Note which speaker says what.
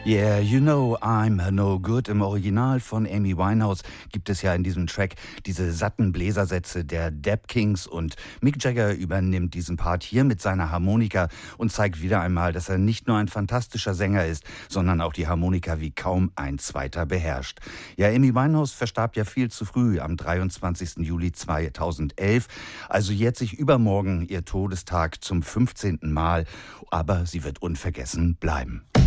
Speaker 1: Yeah, you know I'm no good. Im Original von Amy Winehouse gibt es ja in diesem Track diese satten Bläsersätze der Dap Kings und Mick Jagger übernimmt diesen Part hier mit seiner Harmonika und zeigt wieder einmal, dass er nicht nur ein fantastischer Sänger ist, sondern auch die Harmonika wie kaum ein zweiter beherrscht. Ja, Amy Winehouse verstarb ja viel zu früh am 23. Juli 2011. Also jährt sich übermorgen ihr Todestag zum 15. Mal, aber sie wird unvergessen bleiben.